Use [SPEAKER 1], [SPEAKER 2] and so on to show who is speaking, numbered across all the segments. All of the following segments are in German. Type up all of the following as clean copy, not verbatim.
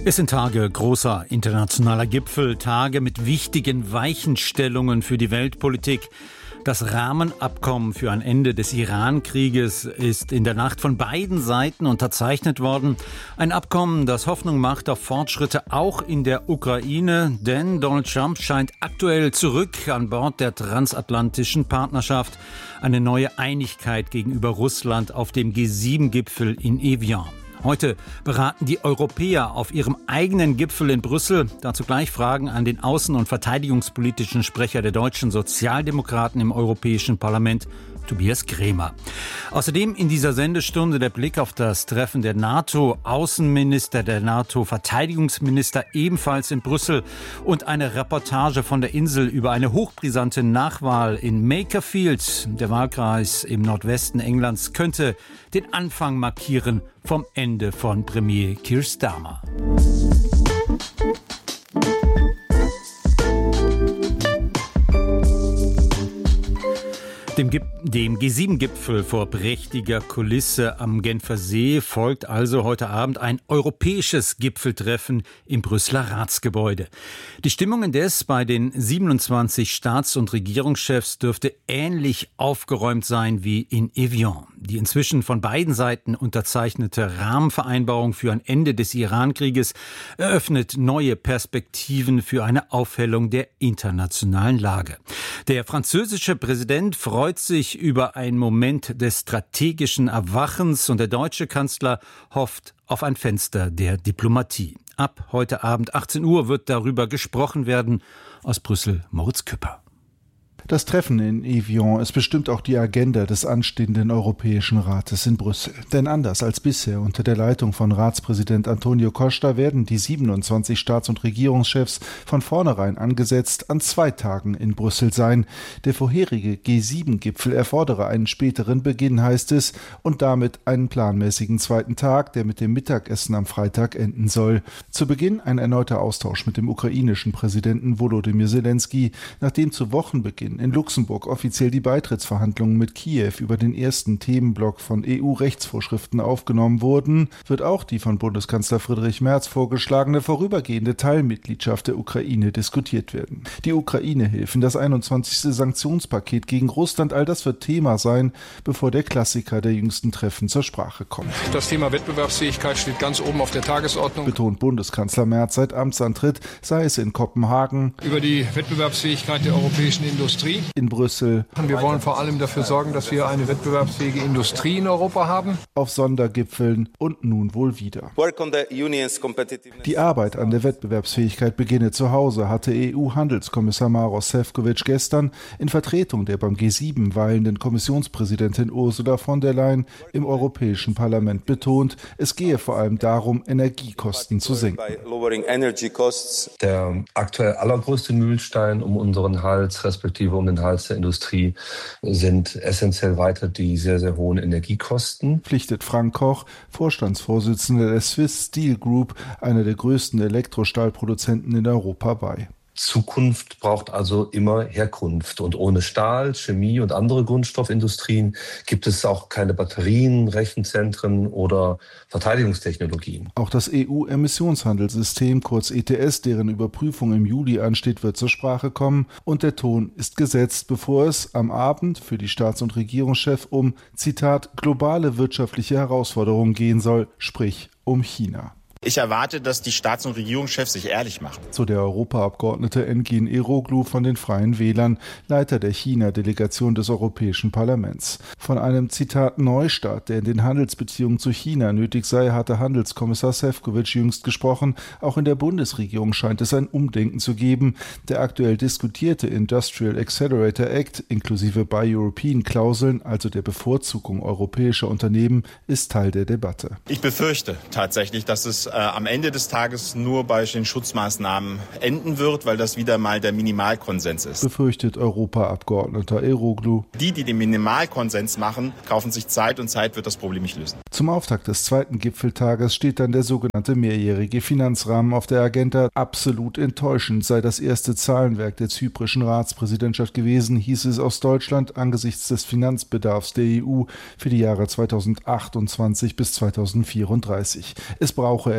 [SPEAKER 1] Es sind Tage großer internationaler Gipfel, Tage mit wichtigen Weichenstellungen für die Weltpolitik. Das Rahmenabkommen für ein Ende des Iran-Krieges ist in der Nacht von beiden Seiten unterzeichnet worden. Ein Abkommen, das Hoffnung macht auf Fortschritte auch in der Ukraine, denn Donald Trump scheint aktuell zurück an Bord der transatlantischen Partnerschaft. Eine neue Einigkeit gegenüber Russland auf dem G7-Gipfel in Evian. Heute beraten die Europäer auf ihrem eigenen Gipfel in Brüssel. Dazu gleich Fragen an den außen- und verteidigungspolitischen Sprecher der deutschen Sozialdemokraten im Europäischen Parlament, Tobias Krämer. Außerdem in dieser Sendestunde der Blick auf das Treffen der NATO-Außenminister, der NATO-Verteidigungsminister ebenfalls in Brüssel und eine Reportage von der Insel über eine hochbrisante Nachwahl in Makerfield. Der Wahlkreis im Nordwesten Englands könnte den Anfang markieren vom Ende von Premier Keir Starmer. Dem G7-Gipfel vor prächtiger Kulisse am Genfer See folgt also heute Abend ein europäisches Gipfeltreffen im Brüsseler Ratsgebäude. Die Stimmung indes bei den 27 Staats- und Regierungschefs dürfte ähnlich aufgeräumt sein wie in Evian. Die inzwischen von beiden Seiten unterzeichnete Rahmenvereinbarung für ein Ende des Iran-Krieges eröffnet neue Perspektiven für eine Aufhellung der internationalen Lage. Der französische Präsident freut sich über einen Moment des strategischen Erwachens und der deutsche Kanzler hofft auf ein Fenster der Diplomatie. Ab heute Abend 18 Uhr wird darüber gesprochen werden. Aus Brüssel, Moritz Küpper.
[SPEAKER 2] Das Treffen in Evian ist bestimmt auch die Agenda des anstehenden Europäischen Rates in Brüssel. Denn anders als bisher unter der Leitung von Ratspräsident Antonio Costa werden die 27 Staats- und Regierungschefs von vornherein angesetzt an 2 Tagen in Brüssel sein. Der vorherige G7-Gipfel erfordere einen späteren Beginn, heißt es, und damit einen planmäßigen 2. Tag, der mit dem Mittagessen am Freitag enden soll. Zu Beginn ein erneuter Austausch mit dem ukrainischen Präsidenten Volodymyr Zelensky, nachdem zu Wochenbeginn in Luxemburg offiziell die Beitrittsverhandlungen mit Kiew über den ersten Themenblock von EU-Rechtsvorschriften aufgenommen wurden, wird auch die von Bundeskanzler Friedrich Merz vorgeschlagene vorübergehende Teilmitgliedschaft der Ukraine diskutiert werden. Die Ukraine-Hilfen, das 21. Sanktionspaket gegen Russland, all das wird Thema sein, bevor der Klassiker der jüngsten Treffen zur Sprache kommt.
[SPEAKER 3] Das Thema Wettbewerbsfähigkeit steht ganz oben auf der Tagesordnung,
[SPEAKER 2] betont Bundeskanzler Merz seit Amtsantritt, sei es in Kopenhagen,
[SPEAKER 3] über die Wettbewerbsfähigkeit der europäischen Industrie,
[SPEAKER 2] in Brüssel.
[SPEAKER 3] Wir wollen vor allem dafür sorgen, dass wir eine wettbewerbsfähige Industrie in Europa haben.
[SPEAKER 2] Auf Sondergipfeln und nun wohl wieder. Die Arbeit an der Wettbewerbsfähigkeit beginne zu Hause, hatte EU-Handelskommissar Maroš Šefčovič gestern in Vertretung der beim G7 weilenden Kommissionspräsidentin Ursula von der Leyen im Europäischen Parlament betont, es gehe vor allem darum, Energiekosten zu senken.
[SPEAKER 4] Der aktuell allergrößte Mühlstein um unseren Hals, respektive um den Hals der Industrie, sind essentiell weiter die sehr, sehr hohen Energiekosten.
[SPEAKER 2] Pflichtet Frank Koch, Vorstandsvorsitzender der Swiss Steel Group, einer der größten Elektrostahlproduzenten in Europa, bei.
[SPEAKER 4] Zukunft braucht also immer Herkunft. Und ohne Stahl, Chemie und andere Grundstoffindustrien gibt es auch keine Batterien, Rechenzentren oder Verteidigungstechnologien.
[SPEAKER 2] Auch das EU-Emissionshandelssystem, kurz ETS, deren Überprüfung im Juli ansteht, wird zur Sprache kommen. Und der Ton ist gesetzt, bevor es am Abend für die Staats- und Regierungschefs um, Zitat, globale wirtschaftliche Herausforderungen gehen soll, sprich um China.
[SPEAKER 5] Ich erwarte, dass die Staats- und Regierungschefs sich ehrlich machen.
[SPEAKER 2] So der Europaabgeordnete Engin Eroglu von den Freien Wählern, Leiter der China-Delegation des Europäischen Parlaments. Von einem, Zitat, Neustart, der in den Handelsbeziehungen zu China nötig sei, hatte Handelskommissar Šefčovič jüngst gesprochen. Auch in der Bundesregierung scheint es ein Umdenken zu geben. Der aktuell diskutierte Industrial Accelerator Act inklusive Buy European-Klauseln, also der Bevorzugung europäischer Unternehmen, ist Teil der Debatte.
[SPEAKER 5] Ich befürchte tatsächlich, dass es am Ende des Tages nur bei den Schutzmaßnahmen enden wird, weil das wieder mal der Minimalkonsens ist.
[SPEAKER 2] Befürchtet Europaabgeordneter Eroglu.
[SPEAKER 5] Die den Minimalkonsens machen, kaufen sich Zeit und Zeit wird das Problem nicht lösen.
[SPEAKER 2] Zum Auftakt des 2. Gipfeltages steht dann der sogenannte mehrjährige Finanzrahmen auf der Agenda. Absolut enttäuschend sei das erste Zahlenwerk der zyprischen Ratspräsidentschaft gewesen, hieß es aus Deutschland angesichts des Finanzbedarfs der EU für die Jahre 2028 bis 2034. Es brauche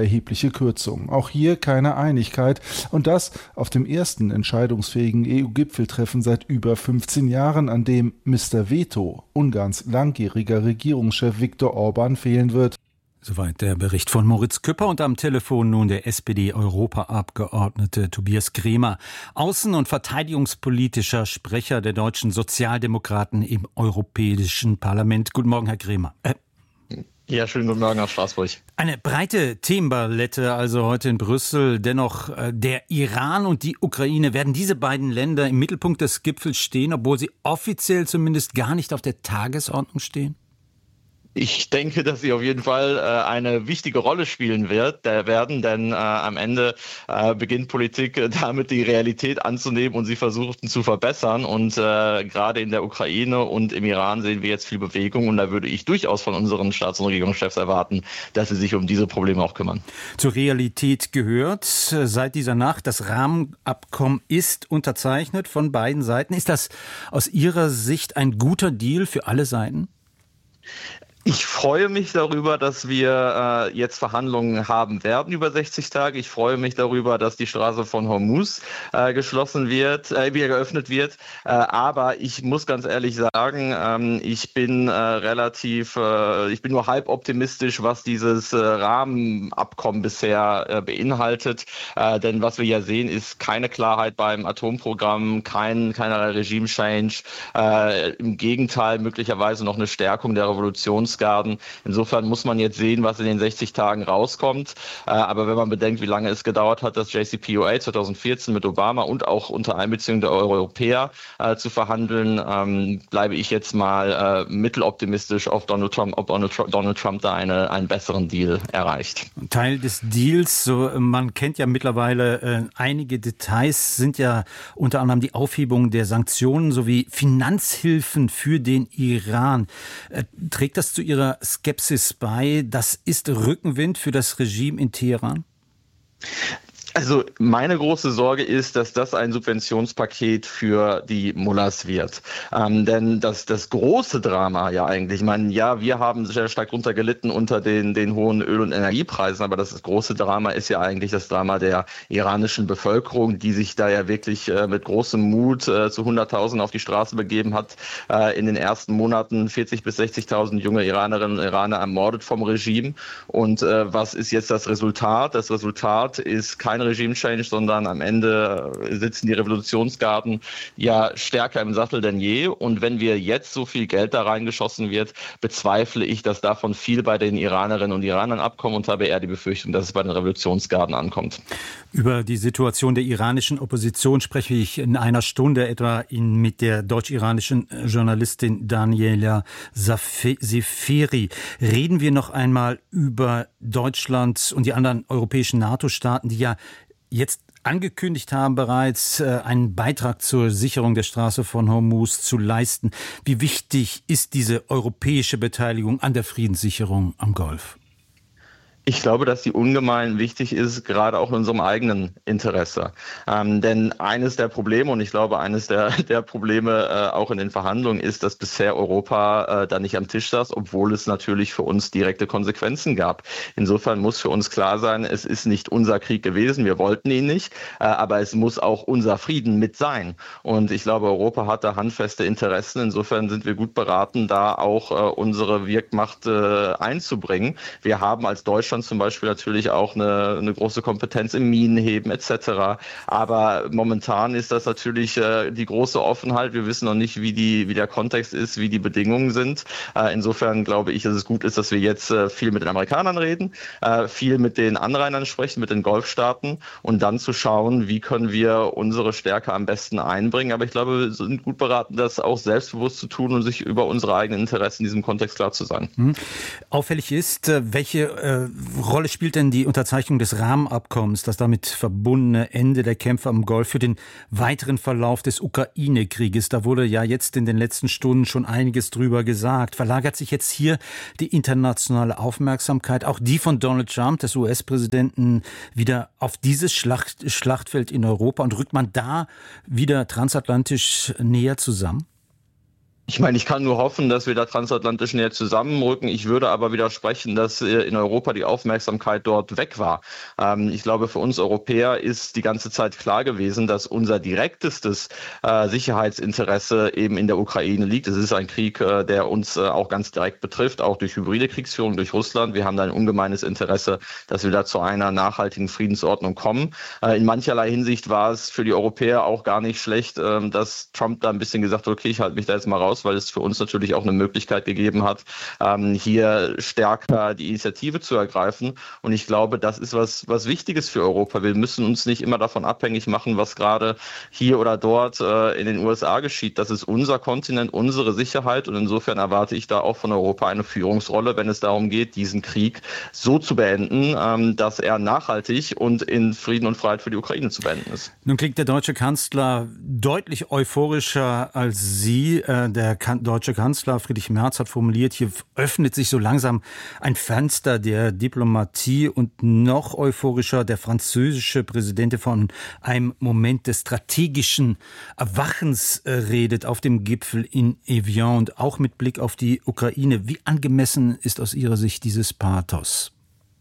[SPEAKER 2] erhebliche Kürzungen. Auch hier keine Einigkeit und das auf dem ersten entscheidungsfähigen EU-Gipfeltreffen seit über 15 Jahren, an dem Mr. Veto, Ungarns langjähriger Regierungschef Viktor Orbán, fehlen wird.
[SPEAKER 1] Soweit der Bericht von Moritz Küpper und am Telefon nun der SPD-Europaabgeordnete Tobias Kremer, außen- und verteidigungspolitischer Sprecher der deutschen Sozialdemokraten im Europäischen Parlament. Guten Morgen, Herr Kremer.
[SPEAKER 6] Ja, schönen guten Morgen aus Straßburg.
[SPEAKER 1] Eine breite Themenpalette also heute in Brüssel. Dennoch, der Iran und die Ukraine, werden diese beiden Länder im Mittelpunkt des Gipfels stehen, obwohl sie offiziell zumindest gar nicht auf der Tagesordnung stehen?
[SPEAKER 6] Ich denke, dass sie auf jeden Fall eine wichtige Rolle spielen werden, denn am Ende beginnt Politik damit, die Realität anzunehmen und sie versuchen zu verbessern. Und gerade in der Ukraine und im Iran sehen wir jetzt viel Bewegung und da würde ich durchaus von unseren Staats- und Regierungschefs erwarten, dass sie sich um diese Probleme auch kümmern.
[SPEAKER 1] Zur Realität gehört seit dieser Nacht, das Rahmenabkommen ist unterzeichnet von beiden Seiten. Ist das aus Ihrer Sicht ein guter Deal für alle Seiten?
[SPEAKER 6] Ich freue mich darüber, dass wir jetzt Verhandlungen haben werden über 60 Tage. Ich freue mich darüber, dass die Straße von Hormuz wieder geöffnet wird. Aber ich muss ganz ehrlich sagen, ich bin nur halb optimistisch, was dieses Rahmenabkommen bisher beinhaltet. Denn was wir ja sehen, ist keine Klarheit beim Atomprogramm, keinerlei Regime-Change. Im Gegenteil, möglicherweise noch eine Stärkung der Revolutionsgarden. Insofern muss man jetzt sehen, was in den 60 Tagen rauskommt. Aber wenn man bedenkt, wie lange es gedauert hat, das JCPOA 2014 mit Obama und auch unter Einbeziehung der Europäer zu verhandeln, bleibe ich jetzt mal mitteloptimistisch auf Donald Trump, ob Donald Trump da einen besseren Deal erreicht.
[SPEAKER 1] Teil des Deals, man kennt ja mittlerweile einige Details, sind ja unter anderem die Aufhebung der Sanktionen sowie Finanzhilfen für den Iran. Trägt das zu Ihrer Skepsis bei? Das ist Rückenwind für das Regime in Teheran?
[SPEAKER 6] Also meine große Sorge ist, dass das ein Subventionspaket für die Mullahs wird. Denn das große Drama ja eigentlich, ich meine, ja, wir haben sehr stark runter gelitten unter den hohen Öl- und Energiepreisen, aber das große Drama ist ja eigentlich das Drama der iranischen Bevölkerung, die sich da ja wirklich mit großem Mut zu 100.000 auf die Straße begeben hat. In den ersten Monaten 40.000 bis 60.000 junge Iranerinnen und Iraner ermordet vom Regime. Und was ist jetzt das Resultat? Das Resultat ist kein Regime-Change, sondern am Ende sitzen die Revolutionsgarden ja stärker im Sattel denn je. Und wenn wir jetzt so viel Geld da reingeschossen wird, bezweifle ich, dass davon viel bei den Iranerinnen und Iranern abkommt und habe eher die Befürchtung, dass es bei den Revolutionsgarden ankommt.
[SPEAKER 1] Über die Situation der iranischen Opposition spreche ich in einer Stunde etwa mit der deutsch-iranischen Journalistin Daniela Seferi. Reden wir noch einmal über Deutschland und die anderen europäischen NATO-Staaten, die ja jetzt angekündigt haben, bereits einen Beitrag zur Sicherung der Straße von Hormuz zu leisten. Wie wichtig ist diese europäische Beteiligung an der Friedenssicherung am Golf?
[SPEAKER 6] Ich glaube, dass die ungemein wichtig ist, gerade auch in unserem eigenen Interesse. Denn eines der Probleme, und ich glaube, eines der Probleme auch in den Verhandlungen ist, dass bisher Europa da nicht am Tisch saß, obwohl es natürlich für uns direkte Konsequenzen gab. Insofern muss für uns klar sein, es ist nicht unser Krieg gewesen, wir wollten ihn nicht, aber es muss auch unser Frieden mit sein. Und ich glaube, Europa hat da handfeste Interessen. Insofern sind wir gut beraten, da auch unsere Wirkmacht einzubringen. Wir haben als Deutschland zum Beispiel natürlich auch eine große Kompetenz im Minenheben etc. Aber momentan ist das natürlich die große Offenheit. Wir wissen noch nicht, wie der Kontext ist, wie die Bedingungen sind. Insofern glaube ich, dass es gut ist, dass wir jetzt viel mit den Amerikanern reden, viel mit den Anrainern sprechen, mit den Golfstaaten und dann zu schauen, wie können wir unsere Stärke am besten einbringen. Aber ich glaube, wir sind gut beraten, das auch selbstbewusst zu tun und sich über unsere eigenen Interessen in diesem Kontext klar zu sein.
[SPEAKER 1] Auffällig ist, welche Rolle spielt denn die Unterzeichnung des Rahmenabkommens, das damit verbundene Ende der Kämpfe am Golf für den weiteren Verlauf des Ukraine-Krieges? Da wurde ja jetzt in den letzten Stunden schon einiges drüber gesagt. Verlagert sich jetzt hier die internationale Aufmerksamkeit, auch die von Donald Trump, des US-Präsidenten, wieder auf dieses Schlachtfeld in Europa und rückt man da wieder transatlantisch näher zusammen?
[SPEAKER 6] Ich meine, ich kann nur hoffen, dass wir da transatlantisch näher zusammenrücken. Ich würde aber widersprechen, dass in Europa die Aufmerksamkeit dort weg war. Ich glaube, für uns Europäer ist die ganze Zeit klar gewesen, dass unser direktestes Sicherheitsinteresse eben in der Ukraine liegt. Es ist ein Krieg, der uns auch ganz direkt betrifft, auch durch hybride Kriegsführung durch Russland. Wir haben da ein ungemeines Interesse, dass wir da zu einer nachhaltigen Friedensordnung kommen. In mancherlei Hinsicht war es für die Europäer auch gar nicht schlecht, dass Trump da ein bisschen gesagt hat, okay, ich halte mich da jetzt mal raus, weil es für uns natürlich auch eine Möglichkeit gegeben hat, hier stärker die Initiative zu ergreifen. Und ich glaube, das ist was Wichtiges für Europa. Wir müssen uns nicht immer davon abhängig machen, was gerade hier oder dort in den USA geschieht. Das ist unser Kontinent, unsere Sicherheit. Und insofern erwarte ich da auch von Europa eine Führungsrolle, wenn es darum geht, diesen Krieg so zu beenden, dass er nachhaltig und in Frieden und Freiheit für die Ukraine zu beenden ist.
[SPEAKER 1] Nun klingt der deutsche Kanzler deutlich euphorischer als Sie. Der deutsche Kanzler Friedrich Merz hat formuliert, hier öffnet sich so langsam ein Fenster der Diplomatie, und noch euphorischer der französische Präsident von einem Moment des strategischen Erwachens redet auf dem Gipfel in Evian und auch mit Blick auf die Ukraine. Wie angemessen ist aus Ihrer Sicht dieses Pathos?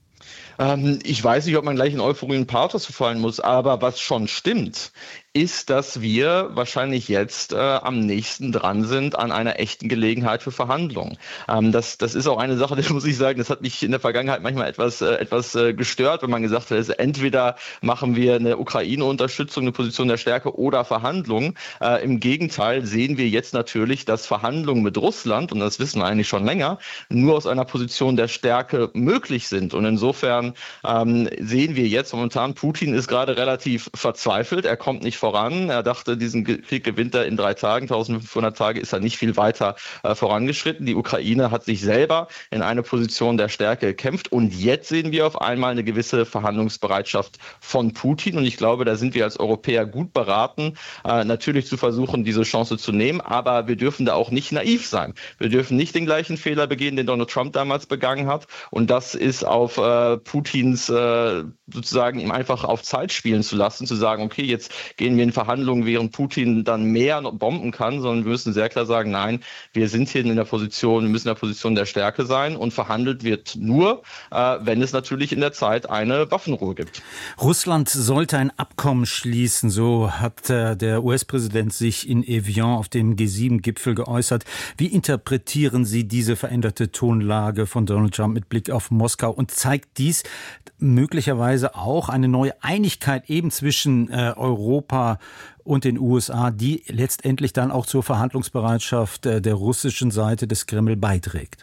[SPEAKER 6] Ich weiß nicht, ob man gleich in Euphorie und Pathos verfallen muss, aber was schon stimmt, ist, dass wir wahrscheinlich jetzt am nächsten dran sind an einer echten Gelegenheit für Verhandlungen. Das ist auch eine Sache, das muss ich sagen, das hat mich in der Vergangenheit manchmal etwas gestört, wenn man gesagt hat, also entweder machen wir eine Ukraine-Unterstützung, eine Position der Stärke oder Verhandlungen. Im Gegenteil sehen wir jetzt natürlich, dass Verhandlungen mit Russland, und das wissen wir eigentlich schon länger, nur aus einer Position der Stärke möglich sind. Und insofern sehen wir jetzt momentan, Putin ist gerade relativ verzweifelt, er kommt nicht voran. Er dachte, diesen Krieg gewinnt er in 3 Tagen, 1500 Tage ist er nicht viel weiter vorangeschritten. Die Ukraine hat sich selber in eine Position der Stärke gekämpft, und jetzt sehen wir auf einmal eine gewisse Verhandlungsbereitschaft von Putin, und ich glaube, da sind wir als Europäer gut beraten, natürlich zu versuchen, diese Chance zu nehmen, aber wir dürfen da auch nicht naiv sein. Wir dürfen nicht den gleichen Fehler begehen, den Donald Trump damals begangen hat, und das ist auf Putins sozusagen ihm einfach auf Zeit spielen zu lassen, zu sagen, okay, jetzt gehen wir in Verhandlungen, während Putin dann mehr bomben kann, sondern wir müssen sehr klar sagen, nein, wir sind hier in der Position, wir müssen in der Position der Stärke sein, und verhandelt wird nur, wenn es natürlich in der Zeit eine Waffenruhe gibt.
[SPEAKER 1] Russland sollte ein Abkommen schließen, so hat der US-Präsident sich in Evian auf dem G7-Gipfel geäußert. Wie interpretieren Sie diese veränderte Tonlage von Donald Trump mit Blick auf Moskau, und zeigt dies möglicherweise auch eine neue Einigkeit eben zwischen Europa und den USA, die letztendlich dann auch zur Verhandlungsbereitschaft der russischen Seite des Kreml beiträgt?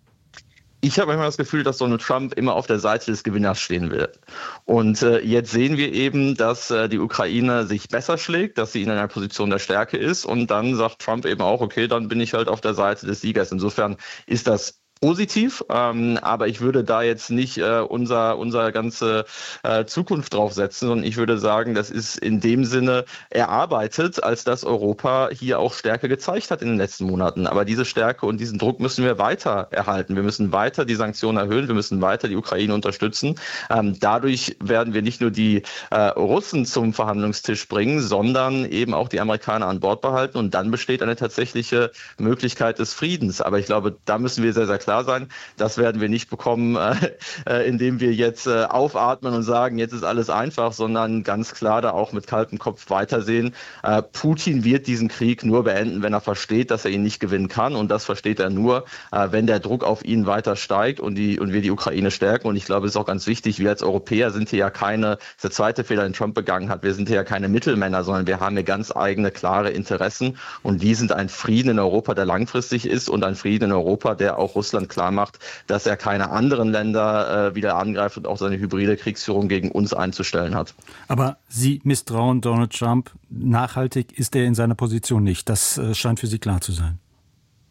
[SPEAKER 6] Ich habe manchmal das Gefühl, dass Donald Trump immer auf der Seite des Gewinners stehen will. Und jetzt sehen wir eben, dass die Ukraine sich besser schlägt, dass sie in einer Position der Stärke ist. Und dann sagt Trump eben auch, okay, dann bin ich halt auf der Seite des Siegers. Insofern ist das positiv, aber ich würde da jetzt nicht unser ganze Zukunft draufsetzen, sondern ich würde sagen, das ist in dem Sinne erarbeitet, als dass Europa hier auch Stärke gezeigt hat in den letzten Monaten. Aber diese Stärke und diesen Druck müssen wir weiter erhalten. Wir müssen weiter die Sanktionen erhöhen, wir müssen weiter die Ukraine unterstützen. Dadurch werden wir nicht nur die Russen zum Verhandlungstisch bringen, sondern eben auch die Amerikaner an Bord behalten, und dann besteht eine tatsächliche Möglichkeit des Friedens. Aber ich glaube, da müssen wir sehr, sehr klar sein. Das werden wir nicht bekommen, indem wir jetzt aufatmen und sagen, jetzt ist alles einfach, sondern ganz klar da auch mit kaltem Kopf weitersehen. Putin wird diesen Krieg nur beenden, wenn er versteht, dass er ihn nicht gewinnen kann. Und das versteht er nur, wenn der Druck auf ihn weiter steigt und wir die Ukraine stärken. Und ich glaube, es ist auch ganz wichtig, wir als Europäer sind hier ja keine, das ist der zweite Fehler, den Trump begangen hat, wir sind hier ja keine Mittelmänner, sondern wir haben hier ganz eigene, klare Interessen. Und die sind ein Frieden in Europa, der langfristig ist, und ein Frieden in Europa, der auch Russland klar macht, dass er keine anderen Länder wieder angreift und auch seine hybride Kriegsführung gegen uns einzustellen hat.
[SPEAKER 1] Aber Sie misstrauen Donald Trump. Nachhaltig ist er in seiner Position nicht. Das scheint für Sie klar zu sein.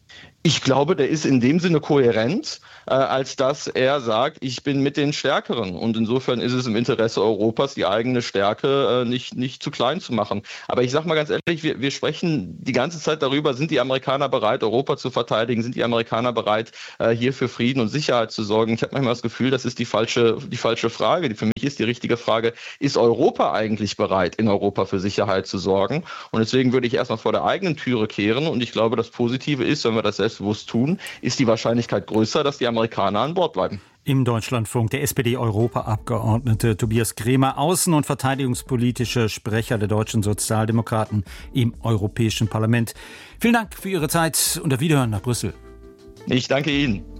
[SPEAKER 6] Ich glaube, der ist in dem Sinne kohärent, als dass er sagt, ich bin mit den Stärkeren. Und insofern ist es im Interesse Europas, die eigene Stärke nicht zu klein zu machen. Aber ich sage mal ganz ehrlich, wir sprechen die ganze Zeit darüber, sind die Amerikaner bereit, Europa zu verteidigen? Sind die Amerikaner bereit, hier für Frieden und Sicherheit zu sorgen? Ich habe manchmal das Gefühl, das ist die falsche Frage. Für mich ist die richtige Frage, ist Europa eigentlich bereit, in Europa für Sicherheit zu sorgen? Und deswegen würde ich erstmal vor der eigenen Türe kehren. Und ich glaube, das Positive ist, wenn wir das selbstbewusst tun, ist die Wahrscheinlichkeit größer, dass die Amerikaner an Bord bleiben.
[SPEAKER 1] Im Deutschlandfunk der SPD-Europaabgeordnete Tobias Kremer, außen- und verteidigungspolitischer Sprecher der deutschen Sozialdemokraten im Europäischen Parlament. Vielen Dank für Ihre Zeit und auf Wiederhören nach Brüssel.
[SPEAKER 6] Ich danke Ihnen.